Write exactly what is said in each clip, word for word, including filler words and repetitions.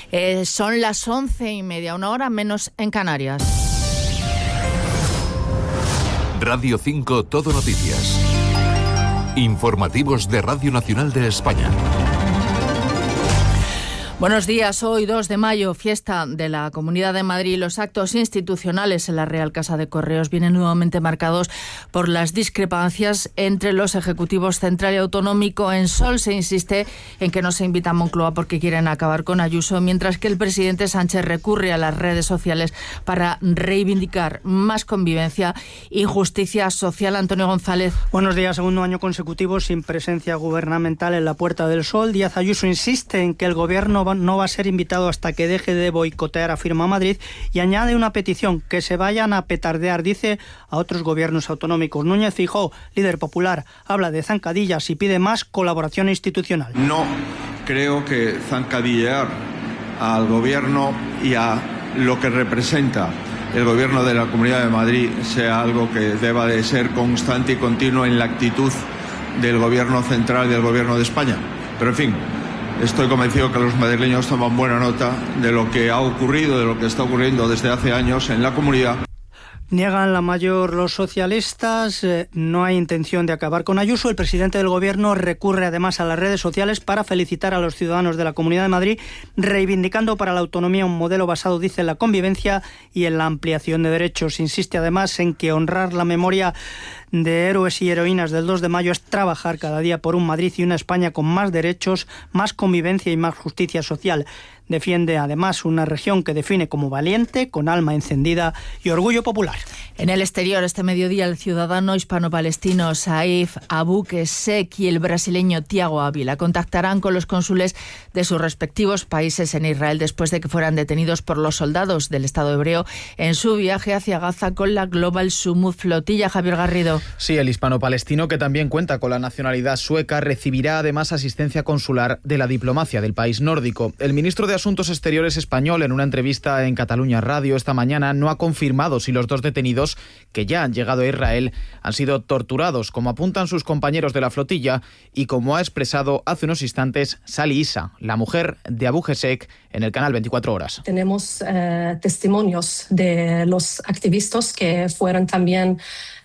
Eh, son las once y media, una hora menos en Canarias. Radio cinco Todo Noticias. Informativos de Radio Nacional de España. Buenos días. Hoy, dos de mayo, fiesta de la Comunidad de Madrid. Los actos institucionales en la Real Casa de Correos vienen nuevamente marcados por las discrepancias entre los ejecutivos central y autonómico. En Sol se insiste en que no se invita a Moncloa porque quieren acabar con Ayuso, mientras que el presidente Sánchez recurre a las redes sociales para reivindicar más convivencia y justicia social. Antonio González. Buenos días. Segundo año consecutivo sin presencia gubernamental en la Puerta del Sol. Díaz Ayuso insiste en que el gobierno va no va a ser invitado hasta que deje de boicotear a Firma Madrid y añade una petición, que se vayan a petardear, dice, a otros gobiernos autonómicos. Núñez Feijóo, líder popular, habla de zancadillas y pide más colaboración institucional. No creo que zancadillear al gobierno y a lo que representa el gobierno de la Comunidad de Madrid sea algo que deba de ser constante y continuo en la actitud del gobierno central y del gobierno de España. Pero en fin, estoy convencido que los madrileños toman buena nota de lo que ha ocurrido, de lo que está ocurriendo desde hace años en la comunidad. Niegan la mayor los socialistas, eh, no hay intención de acabar con Ayuso. El presidente del gobierno recurre además a las redes sociales para felicitar a los ciudadanos de la Comunidad de Madrid, reivindicando para la autonomía un modelo basado, dice, en la convivencia y en la ampliación de derechos. Insiste además en que honrar la memoria de héroes y heroínas del dos de mayo es trabajar cada día por un Madrid y una España con más derechos, más convivencia y más justicia social. Defiende además una región que define como valiente, con alma encendida y orgullo popular. En el exterior, este mediodía, el ciudadano hispano-palestino Saif Abu-Qessek y el brasileño Tiago Ávila contactarán con los cónsules de sus respectivos países en Israel después de que fueran detenidos por los soldados del Estado hebreo en su viaje hacia Gaza con la Global Sumud Flotilla. Javier Garrido. Sí, el hispano-palestino, que también cuenta con la nacionalidad sueca, recibirá además asistencia consular de la diplomacia del país nórdico. El ministro de Asuntos Exteriores español, en una entrevista en Cataluña Radio esta mañana, no ha confirmado si los dos detenidos que ya han llegado a Israel han sido torturados, como apuntan sus compañeros de la flotilla y como ha expresado hace unos instantes Sali Issa, la mujer de Abu-Qessek, en el canal veinticuatro horas. Tenemos eh, testimonios de los activistas que fueron también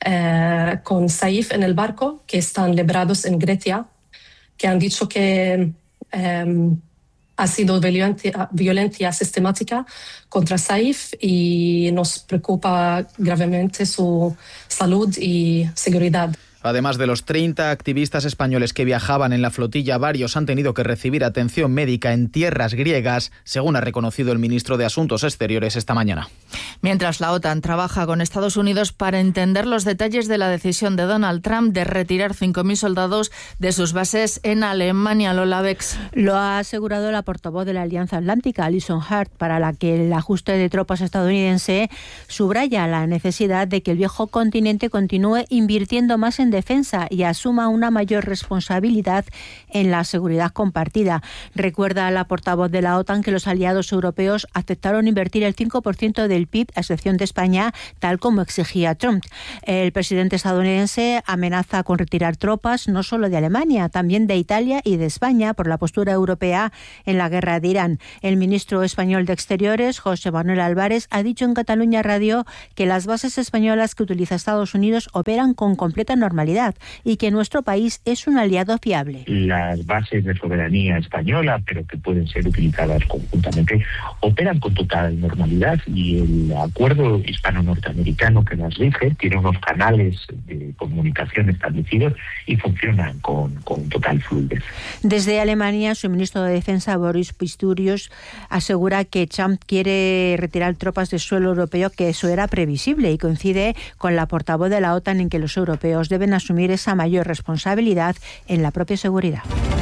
eh, con Saif en el barco, que están librados en Grecia, que han dicho que eh, ha sido violencia, violencia sistemática contra Saif y nos preocupa gravemente su salud y seguridad. Además de los treinta activistas españoles que viajaban en la flotilla, varios han tenido que recibir atención médica en tierras griegas, según ha reconocido el ministro de Asuntos Exteriores esta mañana. Mientras la OTAN trabaja con Estados Unidos para entender los detalles de la decisión de Donald Trump de retirar cinco mil soldados de sus bases en Alemania. Lola Bex. Lo ha asegurado la portavoz de la Alianza Atlántica, Alison Hart, para la que el ajuste de tropas estadounidense subraya la necesidad de que el viejo continente continúe invirtiendo más en defensa y asuma una mayor responsabilidad en la seguridad compartida. Recuerda a la portavoz de la OTAN que los aliados europeos aceptaron invertir el cinco por ciento del P I B, a excepción de España, tal como exigía Trump. El presidente estadounidense amenaza con retirar tropas no solo de Alemania, también de Italia y de España por la postura europea en la guerra de Irán. El ministro español de Exteriores, José Manuel Álvarez, ha dicho en Cataluña Radio que las bases españolas que utiliza Estados Unidos operan con completa normalidad y que nuestro país es un aliado fiable. Las bases de soberanía española, pero que pueden ser utilizadas conjuntamente, operan con total normalidad y el acuerdo hispano-norteamericano que las rige tiene unos canales de comunicación establecidos y funcionan con, con total fluidez. Desde Alemania, su ministro de Defensa, Boris Pistorius, asegura que Trump quiere retirar tropas del suelo europeo, que eso era previsible, y coincide con la portavoz de la OTAN en que los europeos deben asumir esa mayor responsabilidad en la propia seguridad.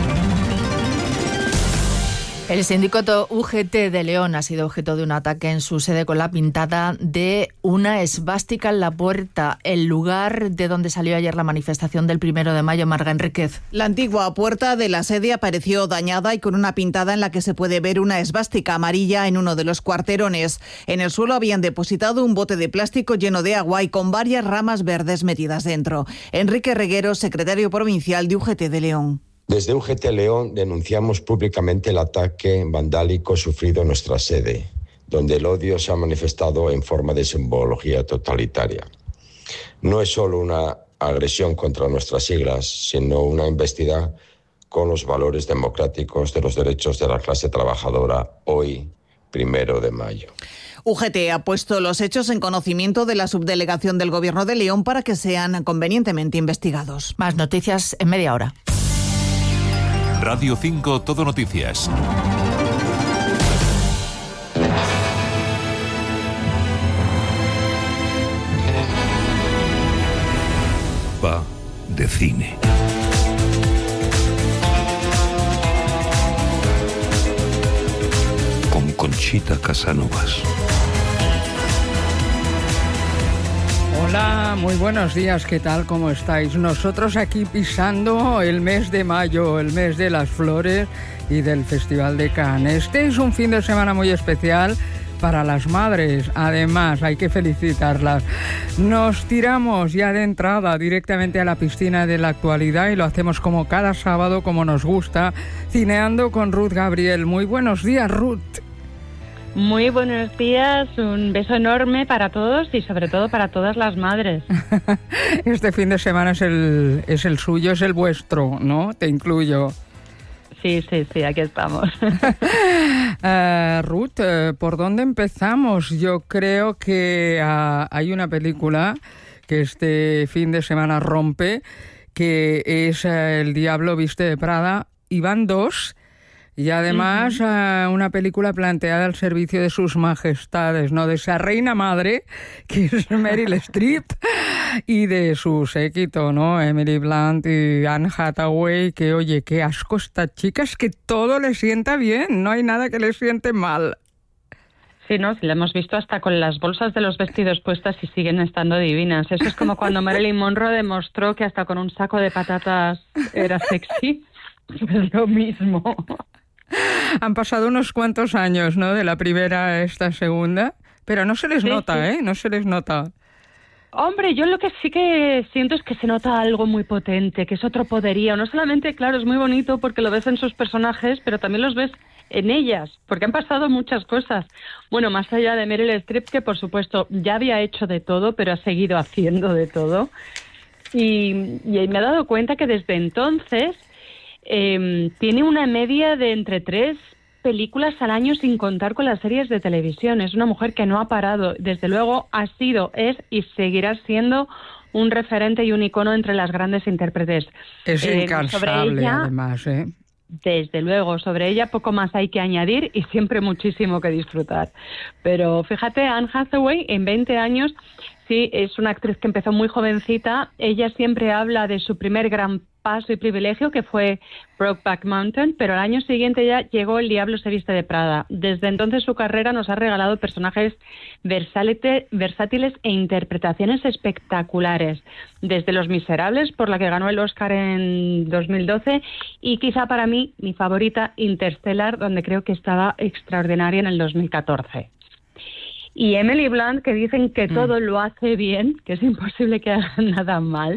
El sindicato U G T de León ha sido objeto de un ataque en su sede con la pintada de una esvástica en la puerta, el lugar de donde salió ayer la manifestación del primero de mayo. Marga Enríquez. La antigua puerta de la sede apareció dañada y con una pintada en la que se puede ver una esvástica amarilla en uno de los cuarterones. En el suelo habían depositado un bote de plástico lleno de agua y con varias ramas verdes metidas dentro. Enrique Reguero, secretario provincial de U G T de León. Desde U G T León denunciamos públicamente el ataque vandálico sufrido en nuestra sede, donde el odio se ha manifestado en forma de simbología totalitaria. No es solo una agresión contra nuestras siglas, sino una embestida con los valores democráticos de los derechos de la clase trabajadora hoy, primero de mayo. U G T ha puesto los hechos en conocimiento de la subdelegación del Gobierno de León para que sean convenientemente investigados. Más noticias en media hora. Radio cinco Todo Noticias. Va de cine. Con Conchita Casanovas. Hola, muy buenos días, ¿qué tal? ¿Cómo estáis? Nosotros aquí pisando el mes de mayo, el mes de las flores y del Festival de Cannes. Este es un fin de semana muy especial para las madres, además hay que felicitarlas. Nos tiramos ya de entrada directamente a la piscina de la actualidad y lo hacemos como cada sábado, como nos gusta, cineando con Ruth Gabriel. Muy buenos días, Ruth. Muy buenos días, un beso enorme para todos y sobre todo para todas las madres. Este fin de semana es el, es el suyo, es el vuestro, ¿no? Te incluyo. Sí, sí, sí, aquí estamos. uh, Ruth, uh, ¿por dónde empezamos? Yo creo que uh, hay una película que este fin de semana rompe, que es uh, El Diablo Viste de Prada, y van dos. Y además uh-huh. uh, una película planteada al servicio de sus majestades, ¿no? De esa reina madre, que es Meryl Streep, y de su séquito, ¿no? Emily Blunt y Anne Hathaway, que oye, qué asco esta chica, es que todo le sienta bien, no hay nada que le siente mal. Sí, ¿no? Sí, la hemos visto hasta con las bolsas de los vestidos puestas y siguen estando divinas. Eso es como cuando Marilyn Monroe demostró que hasta con un saco de patatas era sexy. Es lo mismo. Han pasado unos cuantos años, ¿no? De la primera a esta segunda, pero no se les sí, nota, sí. ¿eh? No se les nota. Hombre, yo lo que sí que siento es que se nota algo muy potente, que es otro poderío. No solamente, claro, es muy bonito porque lo ves en sus personajes, pero también los ves en ellas, porque han pasado muchas cosas. Bueno, más allá de Meryl Streep, que por supuesto ya había hecho de todo, pero ha seguido haciendo de todo. Y, y me he dado cuenta que desde entonces eh, tiene una media de entre tres películas al año sin contar con las series de televisión. Es una mujer que no ha parado. Desde luego ha sido, es y seguirá siendo un referente y un icono entre las grandes intérpretes. Es eh, incansable, ella, además, ¿eh? Desde luego, sobre ella poco más hay que añadir y siempre muchísimo que disfrutar. Pero fíjate, Anne Hathaway, en veinte años, sí, es una actriz que empezó muy jovencita. Ella siempre habla de su primer gran paso y privilegio, que fue Brokeback Mountain, pero al año siguiente ya llegó El Diablo se viste de Prada. Desde entonces su carrera nos ha regalado personajes versátiles e interpretaciones espectaculares, desde Los Miserables, por la que ganó el Oscar en dos mil doce, y quizá para mí, mi favorita, Interstellar, donde creo que estaba extraordinaria en el dos mil catorce. Y Emily Blunt, que dicen que mm. todo lo hace bien, que es imposible que haga nada mal.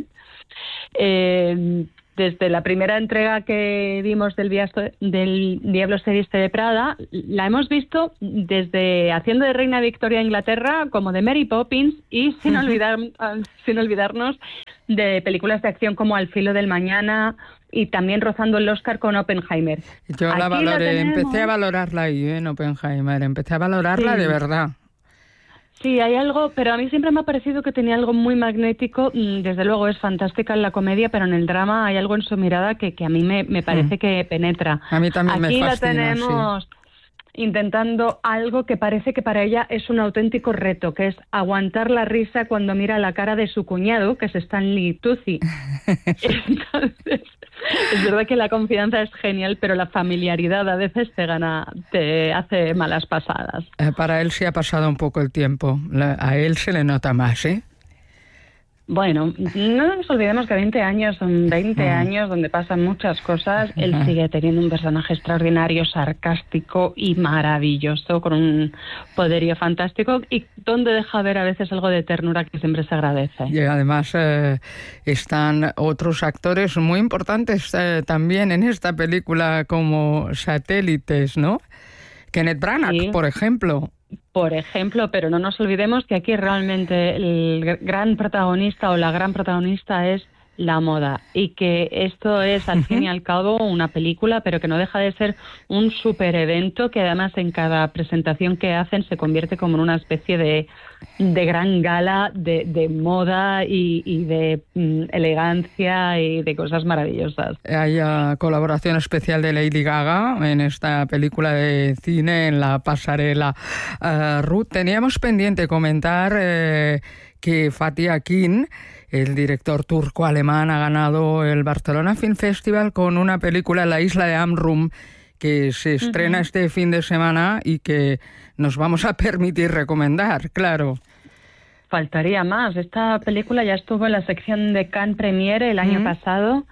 Eh, desde la primera entrega que vimos del, viasto, del Diablo se viste de Prada, la hemos visto desde haciendo de Reina Victoria de Inglaterra como de Mary Poppins y sin, olvidar, sin olvidarnos de películas de acción como Al filo del mañana y también rozando el Oscar con Oppenheimer. Yo la Aquí valoré, la empecé a valorarla ahí en Oppenheimer, empecé a valorarla sí. de verdad. Sí, hay algo, pero a mí siempre me ha parecido que tenía algo muy magnético. Desde luego es fantástica en la comedia, pero en el drama hay algo en su mirada que, que a mí me, me parece mm. que penetra. A mí también Aquí me fascina, la tenemos sí. intentando algo que parece que para ella es un auténtico reto, que es aguantar la risa cuando mira la cara de su cuñado, que es Stanley Tucci. Entonces, es verdad que la confianza es genial, pero la familiaridad a veces te gana, te hace malas pasadas. Eh, para él sí ha pasado un poco el tiempo. La, a él se le nota más, ¿eh? Bueno, no nos olvidemos que veinte años son veinte Mm. años donde pasan muchas cosas. Él sigue teniendo un personaje extraordinario, sarcástico y maravilloso, con un poderío fantástico y donde deja ver a veces algo de ternura que siempre se agradece. Y además eh, están otros actores muy importantes eh, también en esta película como satélites, ¿no? Kenneth Branagh, Sí. por ejemplo. Por ejemplo, pero no nos olvidemos que aquí realmente el gran protagonista o la gran protagonista es la moda y que esto es al fin y al cabo una película, pero que no deja de ser un super evento que además en cada presentación que hacen se convierte como en una especie de, de gran gala de, de moda y, y de mm, elegancia y de cosas maravillosas. Hay uh, colaboración especial de Lady Gaga en esta película de cine, en la pasarela. Uh, Ruth, teníamos pendiente comentar eh, que Fatih Akin, el director turco-alemán, ha ganado el Barcelona Film Festival con una película, La isla de Amrum, que se estrena uh-huh. este fin de semana y que nos vamos a permitir recomendar, claro. Faltaría más. Esta película ya estuvo en la sección de Cannes Premiere el año uh-huh. pasado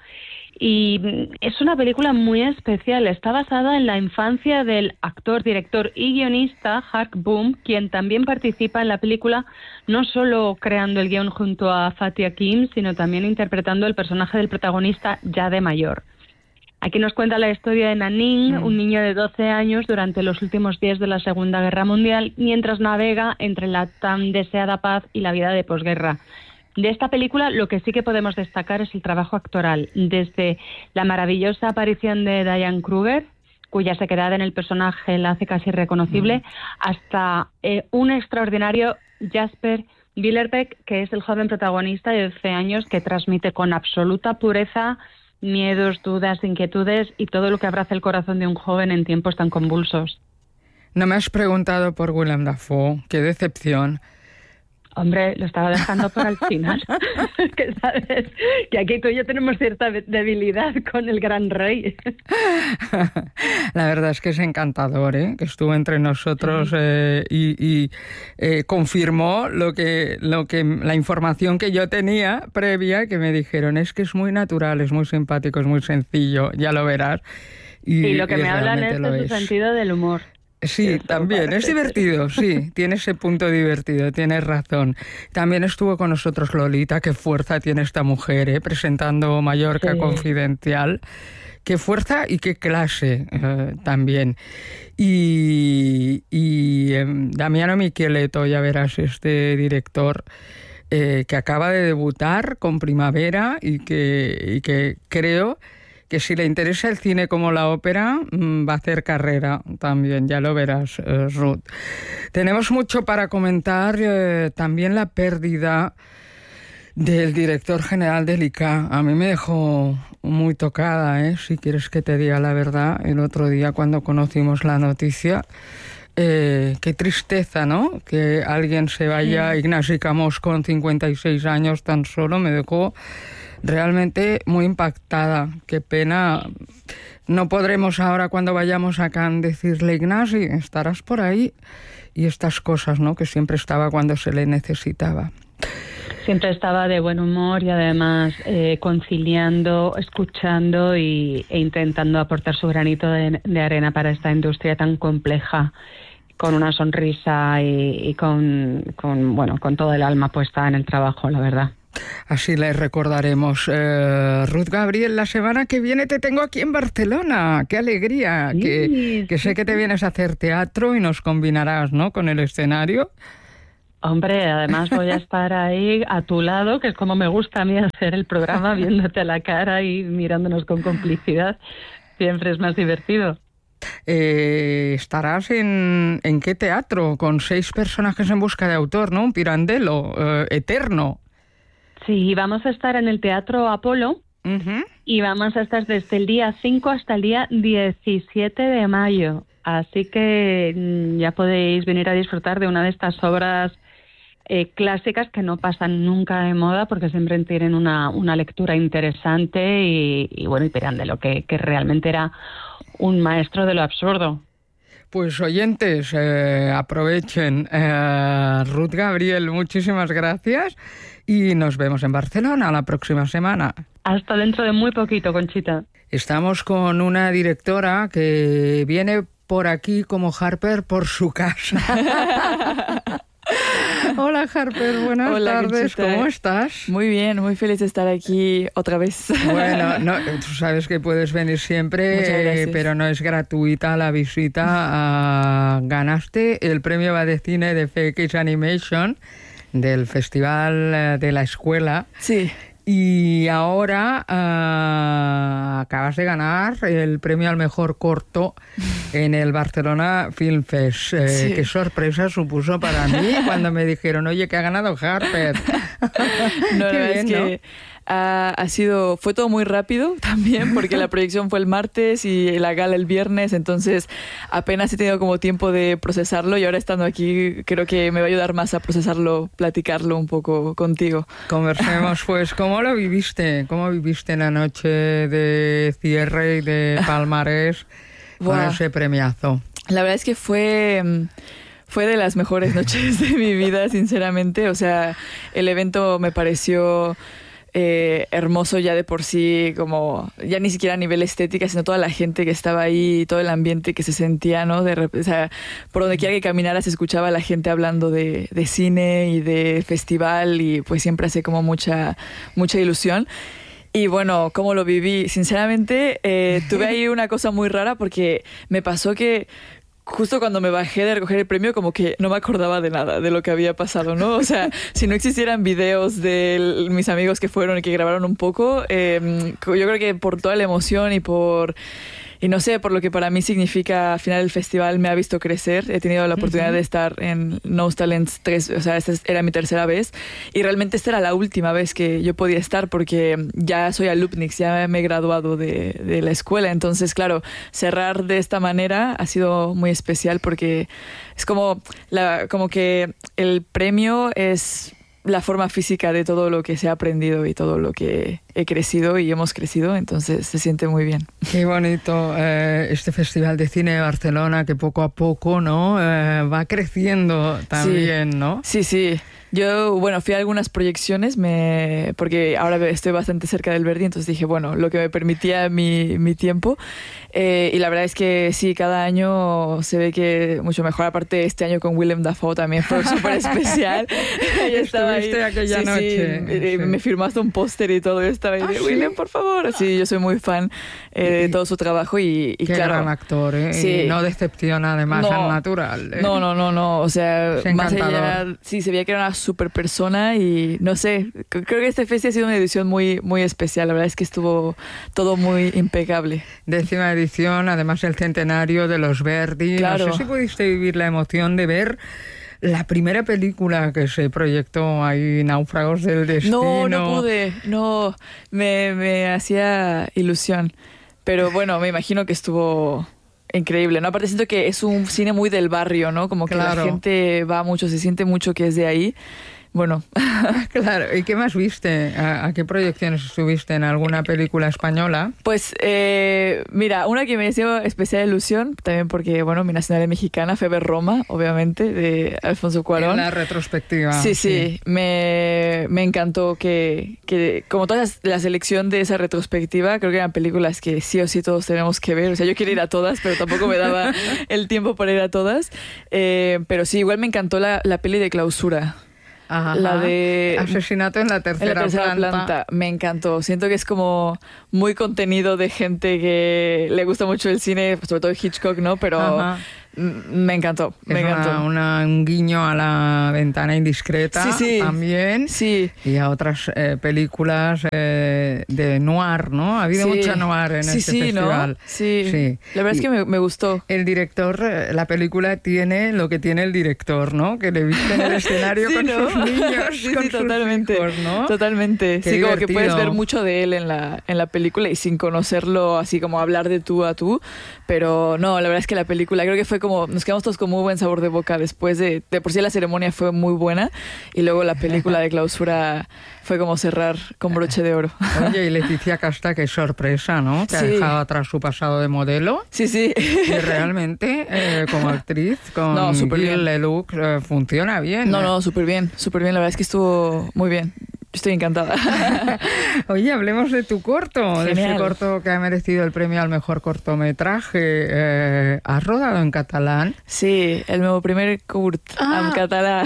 y es una película muy especial. Está basada en la infancia del actor, director y guionista Hark Boom, quien también participa en la película, no solo creando el guión junto a Fatih Akin, sino también interpretando el personaje del protagonista ya de mayor. Aquí nos cuenta la historia de Nanin, mm. un niño de doce años durante los últimos días de la Segunda Guerra Mundial, mientras navega entre la tan deseada paz y la vida de posguerra. De esta película lo que sí que podemos destacar es el trabajo actoral, desde la maravillosa aparición de Diane Kruger, cuya sequedad en el personaje la hace casi reconocible, mm. hasta eh, un extraordinario Jasper Billerbeck, que es el joven protagonista de doce años que transmite con absoluta pureza miedos, dudas, inquietudes y todo lo que abraza el corazón de un joven en tiempos tan convulsos. No me has preguntado por Willem Dafoe, qué decepción. Hombre, lo estaba dejando para el final. Que sabes que aquí tú y yo tenemos cierta debilidad con el gran rey. La verdad es que es encantador, ¿eh? Que estuvo entre nosotros sí. eh, y, y eh, confirmó lo que, lo que la información que yo tenía previa, que me dijeron es que es muy natural, es muy simpático, es muy sencillo, ya lo verás. Y, y lo que y me hablan es de su sentido del humor. Sí, Eso también, es divertido, sí, tiene ese punto divertido, tienes razón. También estuvo con nosotros Lolita, qué fuerza tiene esta mujer, ¿eh? Presentando Mallorca sí. Confidencial. Qué fuerza y qué clase eh, también. Y, y eh, Damiano Micheletto, ya verás, este director eh, que acaba de debutar con Primavera y que, y que creo que si le interesa el cine como la ópera, va a hacer carrera también, ya lo verás, eh, Ruth. Tenemos mucho para comentar, eh, también la pérdida del director general del I C A. A mí me dejó muy tocada, ¿eh? Si quieres que te diga la verdad, el otro día cuando conocimos la noticia. Eh, qué tristeza, ¿no? Que alguien se vaya, sí. Ignasi Camós con cincuenta y seis años tan solo, me dejó realmente muy impactada. Qué pena. No podremos ahora cuando vayamos a Cannes decirle, Ignasi, estarás por ahí. Y estas cosas, ¿no? Que siempre estaba cuando se le necesitaba. Siempre estaba de buen humor y además eh, conciliando, escuchando y, e intentando aportar su granito de, de arena para esta industria tan compleja, con una sonrisa y, y con, con, bueno, con todo el alma puesta en el trabajo, la verdad. Así le recordaremos. Eh, Ruth Gabriel, la semana que viene te tengo aquí en Barcelona. ¡Qué alegría! Sí, que, que sé que te vienes a hacer teatro y nos combinarás, ¿no?, con el escenario. Hombre, además voy a estar ahí a tu lado, que es como me gusta a mí hacer el programa, viéndote a la cara y mirándonos con complicidad. Siempre es más divertido. Eh, estarás en, ¿en qué teatro? Con seis personajes en busca de autor, ¿no? Un Pirandello eh, eterno. Sí, vamos a estar en el Teatro Apolo uh-huh. y vamos a estar desde el día cinco hasta el día diecisiete de mayo. Así que ya podéis venir a disfrutar de una de estas obras eh, clásicas que no pasan nunca de moda porque siempre tienen una, una lectura interesante y, y bueno, y Pirandello, que, que realmente era un maestro de lo absurdo. Pues oyentes, eh, aprovechen. Eh, Ruth Gabriel, muchísimas gracias y nos vemos en Barcelona la próxima semana. Hasta dentro de muy poquito, Conchita. Estamos con una directora que viene por aquí como Harper por su casa. Hola Harper, buenas Hola, tardes, Conchita. ¿Cómo estás? Muy bien, muy feliz de estar aquí otra vez. Bueno, no, tú sabes que puedes venir siempre, eh, pero no es gratuita la visita. A... Ganaste el premio Badecine de F X Animation del Festival de la Escuela. Sí. Y ahora uh, acabas de ganar el premio al mejor corto en el Barcelona Film Fest. Eh, Sí. Qué sorpresa supuso para mí cuando me dijeron, oye, que ha ganado Harper. No, Qué la verdad bien, es que ha, ha sido, fue todo muy rápido también, porque la proyección fue el martes y la gala el viernes, entonces apenas he tenido como tiempo de procesarlo y ahora estando aquí creo que me va a ayudar más a procesarlo, platicarlo un poco contigo. Conversemos pues, ¿cómo lo viviste? ¿Cómo viviste la noche de cierre y de palmarés con Buah. ese premiazo? La verdad es que fue... Fue de las mejores noches de mi vida, sinceramente. O sea, el evento me pareció eh, hermoso ya de por sí, como ya ni siquiera a nivel estética, sino toda la gente que estaba ahí, todo el ambiente que se sentía, ¿no? De, rep- o sea, por donde quiera que caminara se escuchaba a la gente hablando de, de cine y de festival y pues siempre hace como mucha, mucha ilusión. Y bueno, ¿cómo lo viví? Sinceramente, eh, tuve ahí una cosa muy rara porque me pasó que justo cuando me bajé de recoger el premio, como que no me acordaba de nada, de lo que había pasado, ¿no? O sea, si no existieran videos de l- mis amigos que fueron y que grabaron un poco, eh, yo creo que por toda la emoción y por... Y no sé, por lo que para mí significa, al final el festival me ha visto crecer. He tenido la oportunidad Ujú. de estar en Nose Talents tres, o sea, esta era mi tercera vez. Y realmente esta era la última vez que yo podía estar porque ya soy alumnix, ya me he graduado de, de la escuela. Entonces, claro, cerrar de esta manera ha sido muy especial porque es como, la, como que el premio es la forma física de todo lo que se ha aprendido y todo lo que he crecido y hemos crecido, entonces se siente muy bien. Qué bonito eh, este Festival de Cine de Barcelona que poco a poco, ¿no? Eh, va creciendo también, Sí. ¿no? Sí, sí. Yo, bueno, fui a algunas proyecciones me, porque ahora estoy bastante cerca del Verdi, entonces dije, bueno, lo que me permitía mi, mi tiempo. Eh, y la verdad es que sí, cada año se ve que mucho mejor. Aparte, este año con Willem Dafoe también fue súper especial. Yo estaba ahí. Estuviste aquella Sí, noche. sí, eh, Sí. me firmó hasta un póster y todo. Yo estaba ahí de ¿Ah, sí? Willem, por favor. Sí, yo soy muy fan eh, de todo su trabajo y, y Qué claro. gran actor, ¿eh? Sí. Y no decepciona además No. al natural. ¿eh? No, no, no, no. O sea, Es más encantador. allá, sí, se veía que era una super persona y no sé, c- creo que este festival ha sido una edición muy, muy especial. La verdad es que estuvo todo muy impecable. Décima edición, además el centenario de los Verdi. Claro. No sé si pudiste vivir la emoción de ver la primera película que se proyectó ahí, Náufragos del Destino. No, no pude, no, me, me hacía ilusión. Pero bueno, me imagino que estuvo increíble, ¿no? Aparte siento que es un cine muy del barrio, ¿no? Como que Claro. la gente va mucho, se siente mucho que es de ahí. Bueno, Claro, ¿y qué más viste? ¿A, a qué proyecciones estuviste? ¿En alguna película española? pues eh, mira, una que me hizo especial ilusión, también porque, bueno, mi nacionalidad mexicana fue ver Roma, obviamente, de Alfonso Cuarón. En la retrospectiva. Sí, sí, Me, me encantó que, que como toda la selección de esa retrospectiva, creo que eran películas que sí o sí todos tenemos que ver. O sea, yo quería ir a todas, pero tampoco me daba el tiempo para ir a todas. Eh, pero sí, igual me encantó la, la peli de Clausura. Ajá. La de Asesinato en la en tercera, la tercera planta. planta. Me encantó. Siento que es como muy contenido de gente que le gusta mucho el cine, sobre todo Hitchcock, ¿no? Pero Ajá. m- me encantó, me Es encantó. una, una- un guiño a La ventana indiscreta Sí, sí. también. Sí. Y a otras eh, películas eh, de noir, ¿no? Ha habido Sí. mucha noir en Sí, este sí, ¿no? festival. Sí. Sí. La verdad es Y que me, me gustó. el director, eh, la película tiene lo que tiene el director, ¿no? Que le viste en el escenario Sí, con ¿no? sus niños, Sí, con sí, sus totalmente. hijos, ¿no? Totalmente. Qué sí, como que puedes divertido. ver mucho de él en la, en la película y sin conocerlo, así como hablar de tú a tú. Pero no, la verdad es que la película creo que fue como, nos quedamos todos con muy buen sabor de boca después de, de por sí la ceremonia fue muy buena y luego la película de clausura fue como cerrar con broche de oro. Oye, y Leticia Casta, qué sorpresa, ¿no? Que sí. ha dejado atrás su pasado de modelo. Sí, sí. Y realmente, eh, como actriz, con no, Gil Lelouch, eh, funciona bien. No, ¿eh? no, súper bien, súper bien. La verdad es que estuvo muy bien. Estoy encantada. Oye, hablemos de tu corto, Genial. de ese corto que ha merecido el premio al mejor cortometraje. Eh, ¿Has rodado en catalán? Sí, el meu primer curt ah. en català.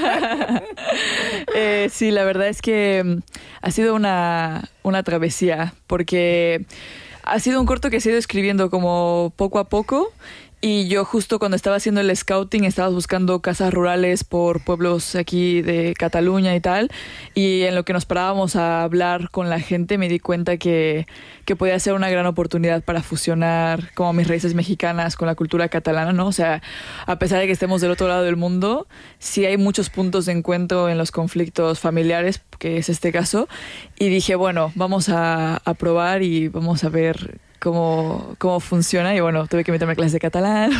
eh, sí, la verdad es que ha sido una, una travesía, porque ha sido un corto que se ha ido escribiendo como poco a poco. Y yo justo cuando estaba haciendo el scouting estaba buscando casas rurales por pueblos aquí de Cataluña y tal, y en lo que nos parábamos a hablar con la gente me di cuenta que, que podía ser una gran oportunidad para fusionar como mis raíces mexicanas con la cultura catalana, ¿no? O sea, a pesar de que estemos del otro lado del mundo, sí hay muchos puntos de encuentro en los conflictos familiares, que es este caso, y dije, bueno, vamos a, a probar y vamos a ver cómo, cómo funciona. Y bueno, tuve que meterme a clases de catalán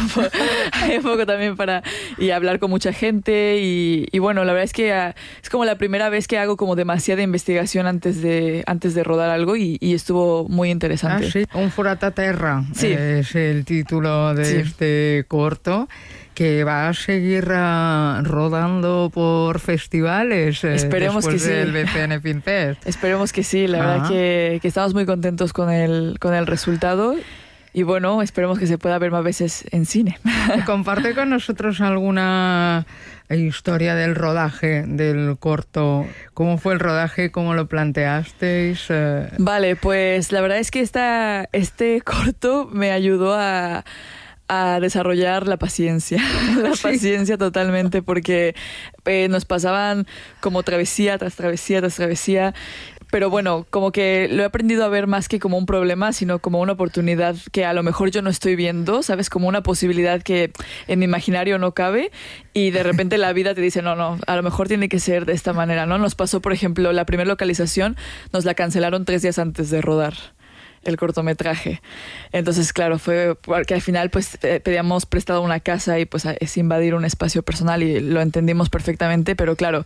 un poco también para y hablar con mucha gente y, y bueno, la verdad es que uh, es como la primera vez que hago como demasiada investigación antes de antes de rodar algo y, y estuvo muy interesante. Ah, sí. Un forat a terra sí. es el título de sí. este corto, que va a seguir uh, rodando por festivales eh, Esperemos después que del sí. B C N Film Fest. Esperemos que sí, la Ajá. verdad que, que estamos muy contentos con el, con el resultado y bueno, esperemos que se pueda ver más veces en cine. Comparte con nosotros alguna historia del rodaje del corto. ¿Cómo fue el rodaje? ¿Cómo lo planteasteis? Eh... Vale, pues la verdad es que esta, este corto me ayudó a... a desarrollar la paciencia, la sí. paciencia totalmente, porque eh, nos pasaban como travesía tras travesía tras travesía, pero bueno, como que lo he aprendido a ver más que como un problema, sino como una oportunidad que a lo mejor yo no estoy viendo, ¿sabes? Como una posibilidad que en mi imaginario no cabe y de repente la vida te dice, no, no, a lo mejor tiene que ser de esta manera, ¿no? Nos pasó, por ejemplo, la primera localización, nos la cancelaron tres días antes de rodar el cortometraje. Entonces, claro, fue porque al final pues eh, pedíamos prestado una casa y pues es invadir un espacio personal y lo entendimos perfectamente, pero claro,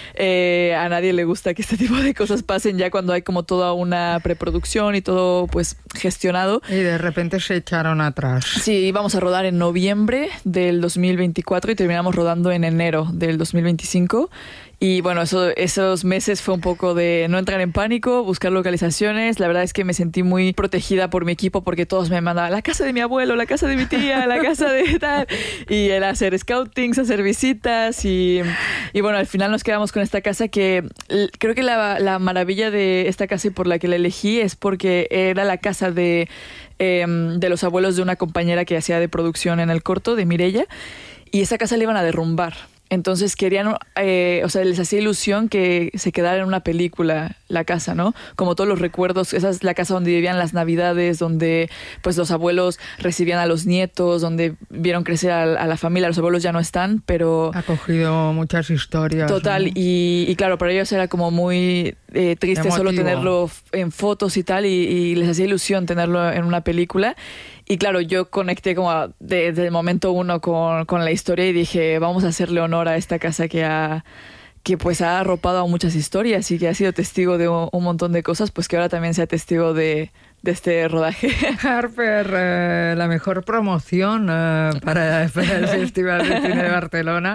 eh, a nadie le gusta que este tipo de cosas pasen ya cuando hay como toda una preproducción y todo pues gestionado. Y de repente se echaron atrás. Sí, íbamos a rodar en noviembre del dos mil veinticuatro y terminamos rodando en enero del dos mil veinticinco. Y bueno, eso, esos meses fue un poco de no entrar en pánico, buscar localizaciones. La verdad es que me sentí muy protegida por mi equipo porque todos me mandaban la casa de mi abuelo, la casa de mi tía, la casa de tal. Y el hacer scoutings, hacer visitas. Y, y bueno, al final nos quedamos con esta casa que creo que la, la maravilla de esta casa y por la que la elegí es porque era la casa de, eh, de los abuelos de una compañera que hacía de producción en el corto, de Mireia. Y esa casa la iban a derrumbar. Entonces querían, eh, o sea, les hacía ilusión que se quedara en una película la casa, ¿no? Como todos los recuerdos, esa es la casa donde vivían las navidades, donde pues los abuelos recibían a los nietos, donde vieron crecer a, a la familia. Los abuelos ya no están, pero... Ha cogido muchas historias. Total, ¿no? y, y claro, para ellos era como muy eh, triste Emotivo. Solo tenerlo en fotos y tal, y, y les hacía ilusión tenerlo en una película. Y claro, yo conecté como desde el momento uno con, con la historia y dije, vamos a hacerle honor a esta casa que ha, que pues ha arropado a muchas historias y que ha sido testigo de un, un montón de cosas, pues que ahora también sea testigo de, de este rodaje. Harper, eh, la mejor promoción eh, para, para el Festival de Cine de Barcelona.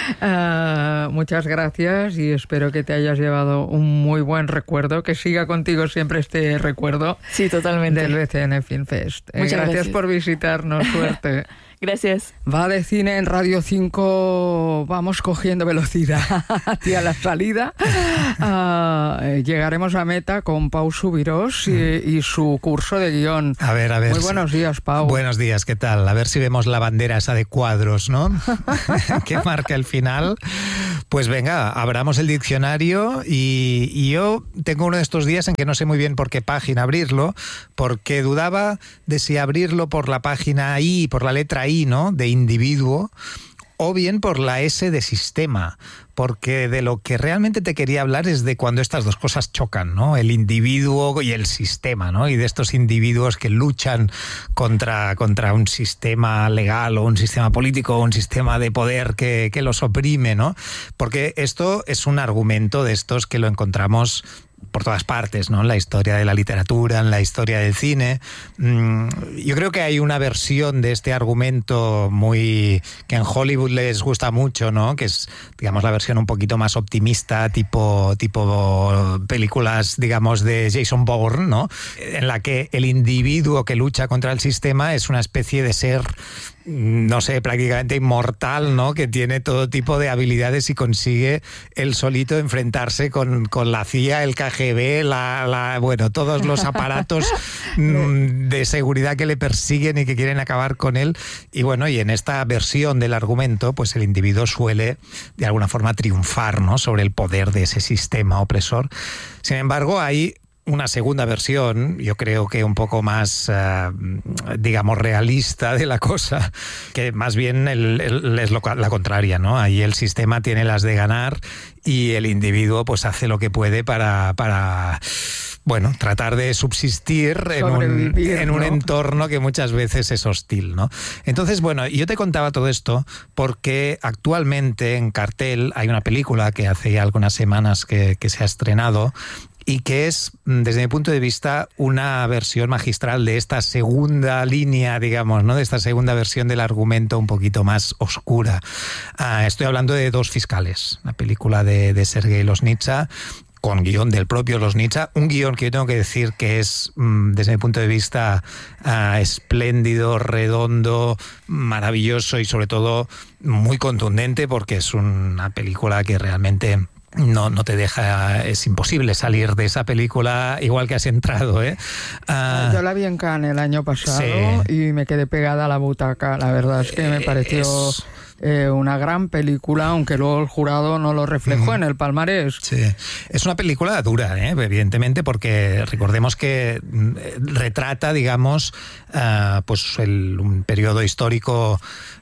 Uh, muchas gracias y espero que te hayas llevado un muy buen recuerdo, que siga contigo siempre este recuerdo. Sí, totalmente. Del B C N Film Fest. Eh, Muchas gracias, gracias por visitarnos, suerte. Gracias. Va de cine en Radio cinco, vamos cogiendo velocidad hacia la salida. Uh, llegaremos a meta con Pau Subirós y, y su curso de guión. A ver, a ver. Muy buenos días, Pau. Buenos días, ¿qué tal? A ver si vemos la bandera esa de cuadros, ¿no? Que marca el final. Pues venga, abramos el diccionario y, y yo tengo uno de estos días en que no sé muy bien por qué página abrirlo, porque dudaba de si abrirlo por la página I, por la letra I, ¿no? De individuo, o bien por la S de sistema, porque de lo que realmente te quería hablar es de cuando estas dos cosas chocan, ¿no? El individuo y el sistema, ¿no? Y de estos individuos que luchan contra, contra un sistema legal o un sistema político o un sistema de poder que, que los oprime, ¿no? Porque esto es un argumento de estos que lo encontramos por todas partes, ¿no? En la historia de la literatura, en la historia del cine. Yo creo que hay una versión de este argumento muy que en Hollywood les gusta mucho, ¿no? Que es, digamos, la versión un poquito más optimista, tipo, tipo películas, digamos, de Jason Bourne, ¿no? En la que el individuo que lucha contra el sistema es una especie de ser, no sé, prácticamente inmortal, ¿no? Que tiene todo tipo de habilidades y consigue él solito enfrentarse con, con la C I A, el K G B, la, la, bueno, todos los aparatos de seguridad que le persiguen y que quieren acabar con él. Y bueno, y en esta versión del argumento, pues el individuo suele de alguna forma triunfar, ¿no? Sobre el poder de ese sistema opresor. Sin embargo, hay una segunda versión, yo creo que un poco más, uh, digamos, realista de la cosa, que más bien el, el, es lo, la contraria, ¿no? Ahí el sistema tiene las de ganar y el individuo pues hace lo que puede para... para bueno, tratar de subsistir en un, en un ¿no? entorno que muchas veces es hostil, ¿no? Entonces, bueno, yo te contaba todo esto porque actualmente en cartel hay una película que hace ya algunas semanas que, que se ha estrenado y que es, desde mi punto de vista, una versión magistral de esta segunda línea, digamos, ¿no? De esta segunda versión del argumento un poquito más oscura. Ah, estoy hablando de Dos fiscales, la película de, de Sergei Loznitsa, con guión del propio Loznitsa, un guión que yo tengo que decir que es, desde mi punto de vista, uh, espléndido, redondo, maravilloso y sobre todo muy contundente, porque es una película que realmente no, no te deja, es imposible salir de esa película igual que has entrado, ¿eh? Uh, Yo la vi en Cannes el año pasado sí. y me quedé pegada a la butaca, la verdad es que me pareció... Es... Eh, una gran película, aunque luego el jurado no lo reflejó mm. en el palmarés. Sí, es una película dura, ¿eh? Evidentemente, porque recordemos que retrata, digamos, uh, pues el, un periodo histórico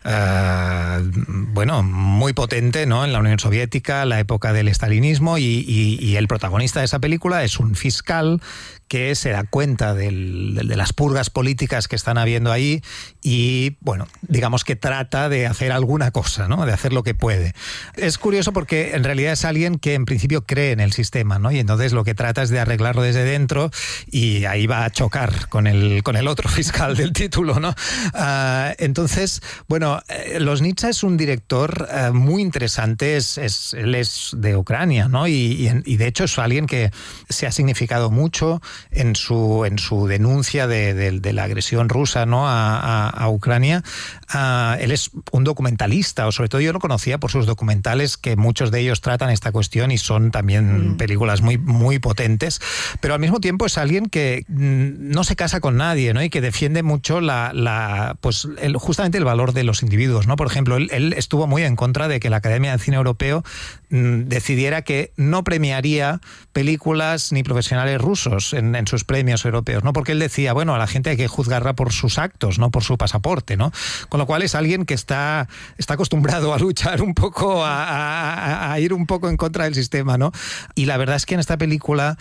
uh, bueno, muy potente, ¿no? En la Unión Soviética, la época del estalinismo, y, y, y el protagonista de esa película es un fiscal que se da cuenta del, de, de las purgas políticas que están habiendo ahí y, bueno, digamos que trata de hacer alguna cosa, ¿no? De hacer lo que puede. Es curioso porque en realidad es alguien que en principio cree en el sistema, ¿no? Y entonces lo que trata es de arreglarlo desde dentro y ahí va a chocar con el, con el otro fiscal del título, ¿no? Uh, entonces, bueno, Loznitsa es un director uh, muy interesante, es, es, él es de Ucrania, ¿no? Y, y, y de hecho es alguien que se ha significado mucho en su en su denuncia de, de, de la agresión rusa, ¿no? a, a, a Ucrania. Uh, él es un documentalista, o sobre todo yo lo conocía por sus documentales, que muchos de ellos tratan esta cuestión y son también mm. películas muy, muy potentes, pero al mismo tiempo es alguien que mm, no se casa con nadie, ¿no? Y que defiende mucho la, la pues el, justamente el valor de los individuos, ¿no? Por ejemplo, él, él estuvo muy en contra de que la Academia de Cine Europeo mm, decidiera que no premiaría películas ni profesionales rusos en, en sus premios europeos, ¿no? Porque él decía, bueno, a la gente hay que juzgarla por sus actos, no por su pasaporte, ¿no? Con lo cual es alguien que está, está acostumbrado a luchar un poco, a, a, a ir un poco en contra del sistema, ¿no? Y la verdad es que en esta película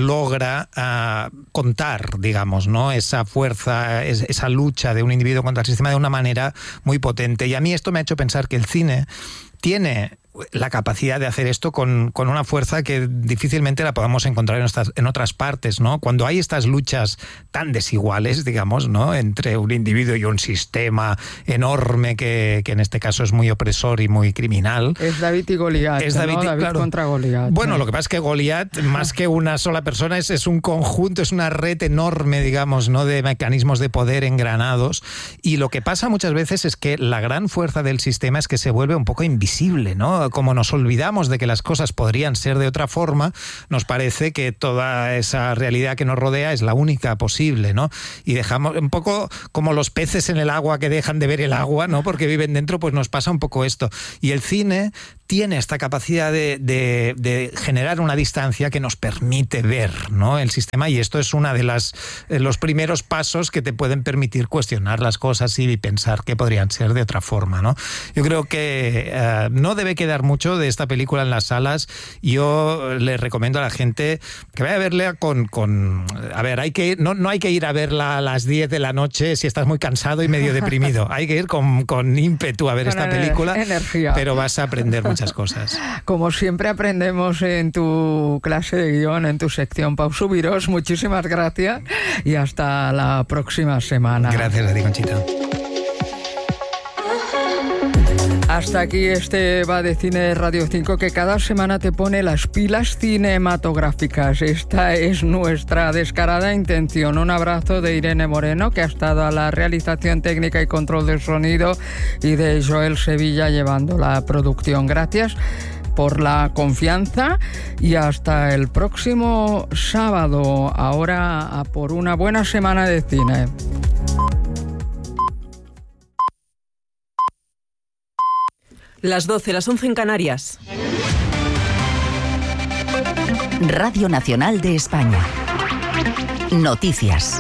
logra uh, contar, digamos, ¿no? Esa fuerza, es, esa lucha de un individuo contra el sistema de una manera muy potente. Y a mí esto me ha hecho pensar que el cine tiene la capacidad de hacer esto con, con una fuerza que difícilmente la podamos encontrar en, estas, en otras partes, ¿no? Cuando hay estas luchas tan desiguales, digamos, ¿no? Entre un individuo y un sistema enorme que, que en este caso es muy opresor y muy criminal. Es David y Goliat, es David, ¿no? David claro. contra Goliat. Bueno, ¿no? Lo que pasa es que Goliat, más que una sola persona, es, es un conjunto, es una red enorme, digamos, ¿no? De mecanismos de poder engranados. Y lo que pasa muchas veces es que la gran fuerza del sistema es que se vuelve un poco invisible, ¿no? Como nos olvidamos de que las cosas podrían ser de otra forma, nos parece que toda esa realidad que nos rodea es la única posible, ¿no? Y dejamos un poco como los peces en el agua que dejan de ver el agua, ¿no? Porque viven dentro, pues nos pasa un poco esto. Y el cine tiene esta capacidad de, de, de generar una distancia que nos permite ver, ¿no?, el sistema, y esto es una de las eh, los primeros pasos que te pueden permitir cuestionar las cosas y pensar que podrían ser de otra forma, ¿no? Yo creo que eh, no debe quedar mucho de esta película en las salas. Yo le recomiendo a la gente que vaya a verla con, con a ver, hay que no, no hay que ir a verla a las diez de la noche si estás muy cansado y medio deprimido. Hay que ir con, con ímpetu a ver con esta película, energía. Pero vas a aprender muchas cosas. Como siempre aprendemos en tu clase de guión, en tu sección, Pau Subirós. Muchísimas gracias y hasta la próxima semana. Gracias a ti, Conchita. Hasta aquí este Va de Cine de Radio cinco, que cada semana te pone las pilas cinematográficas. Esta es nuestra descarada intención. Un abrazo de Irene Moreno, que ha estado a la realización técnica y control del sonido, y de Joel Sevilla llevando la producción. Gracias por la confianza y hasta el próximo sábado. Ahora a por una buena semana de cine. Las doce, las once en Canarias. Radio Nacional de España. Noticias.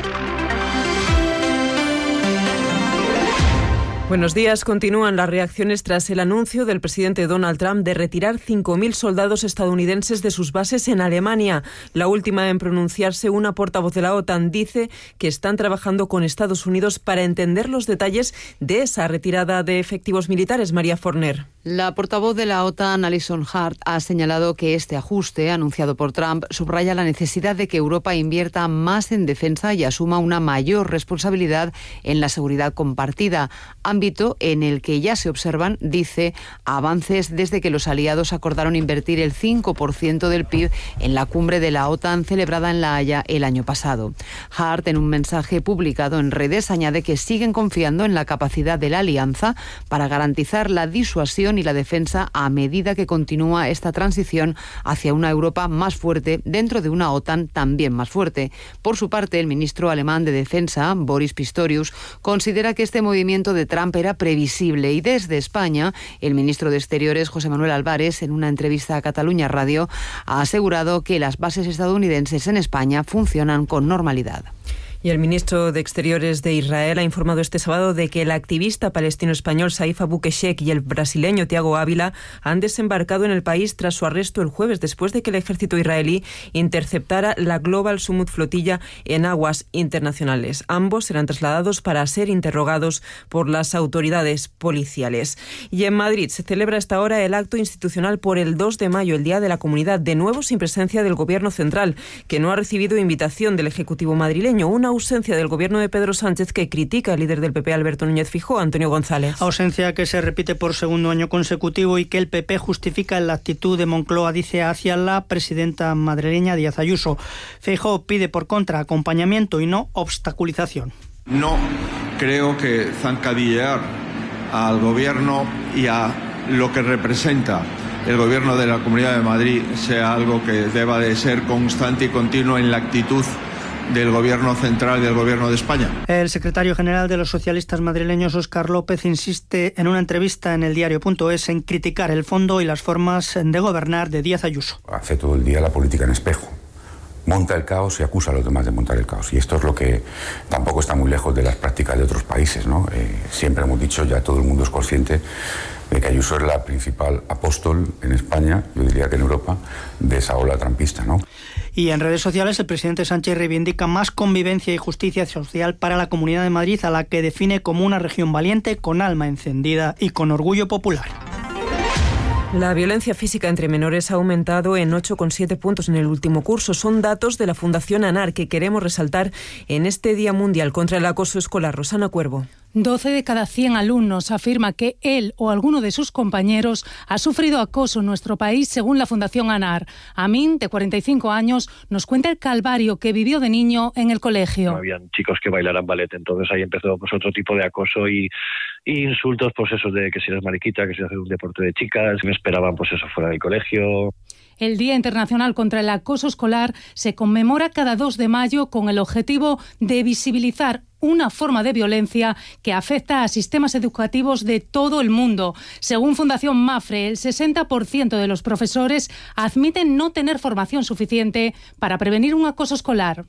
Buenos días. Continúan las reacciones tras el anuncio del presidente Donald Trump de retirar cinco mil soldados estadounidenses de sus bases en Alemania. La última en pronunciarse, una portavoz de la OTAN, dice que están trabajando con Estados Unidos para entender los detalles de esa retirada de efectivos militares. María Forner. La portavoz de la OTAN, Alison Hart, ha señalado que este ajuste anunciado por Trump subraya la necesidad de que Europa invierta más en defensa y asuma una mayor responsabilidad en la seguridad compartida, ámbito en el que ya se observan, dice, avances desde que los aliados acordaron invertir el cinco por ciento del P I B en la cumbre de la OTAN celebrada en La Haya el año pasado. Hart, en un mensaje publicado en redes, añade que siguen confiando en la capacidad de la alianza para garantizar la disuasión y la defensa a medida que continúa esta transición hacia una Europa más fuerte dentro de una OTAN también más fuerte. Por su parte, el ministro alemán de Defensa, Boris Pistorius, considera que este movimiento de Trump era previsible, y desde España, el ministro de Exteriores, José Manuel Álvarez, en una entrevista a Cataluña Radio, ha asegurado que las bases estadounidenses en España funcionan con normalidad. Y el ministro de Exteriores de Israel ha informado este sábado de que el activista palestino-español Saif Abu Keshek y el brasileño Thiago Ávila han desembarcado en el país tras su arresto el jueves, después de que el ejército israelí interceptara la Global Summit flotilla en aguas internacionales. Ambos serán trasladados para ser interrogados por las autoridades policiales. Y en Madrid se celebra hasta ahora el acto institucional por el dos de mayo, el Día de la Comunidad, de nuevo sin presencia del Gobierno central, que no ha recibido invitación del Ejecutivo madrileño. Una ausencia del gobierno de Pedro Sánchez que critica el líder del P P, Alberto Núñez Feijóo. Antonio González. Ausencia que se repite por segundo año consecutivo y que el P P justifica en la actitud de Moncloa, dice, hacia la presidenta madrileña Díaz Ayuso. Feijóo pide, por contra, acompañamiento y no obstaculización. No creo que zancadillear al gobierno y a lo que representa el gobierno de la Comunidad de Madrid sea algo que deba de ser constante y continuo en la actitud del Gobierno central y del Gobierno de España. El secretario general de los socialistas madrileños, Óscar López, insiste en una entrevista en el diario punto es en criticar el fondo y las formas de gobernar de Díaz Ayuso. Hace todo el día la política en espejo. Monta el caos y acusa a los demás de montar el caos. Y esto es lo que tampoco está muy lejos de las prácticas de otros países, ¿no? Eh, siempre hemos dicho, ya todo el mundo es consciente de que Ayuso es la principal apóstol en España, yo diría que en Europa, de esa ola trampista, ¿no? Y en redes sociales el presidente Sánchez reivindica más convivencia y justicia social para la Comunidad de Madrid, a la que define como una región valiente, con alma encendida y con orgullo popular. La violencia física entre menores ha aumentado en ocho coma siete puntos en el último curso. Son datos de la Fundación ANAR que queremos resaltar en este Día Mundial contra el Acoso Escolar. Rosana Cuervo. doce de cada cien alumnos afirma que él o alguno de sus compañeros ha sufrido acoso en nuestro país, según la Fundación ANAR. Amin, de cuarenta y cinco años, nos cuenta el calvario que vivió de niño en el colegio. No habían chicos que bailaran ballet, entonces ahí empezó pues, otro tipo de acoso y, insultos, pues eso de que si eres mariquita, que si haces un deporte de chicas, me esperaban pues eso fuera del colegio. El Día Internacional contra el Acoso Escolar se conmemora cada dos de mayo con el objetivo de visibilizar una forma de violencia que afecta a sistemas educativos de todo el mundo. Según Fundación Mafre, el sesenta por ciento de los profesores admiten no tener formación suficiente para prevenir un acoso escolar.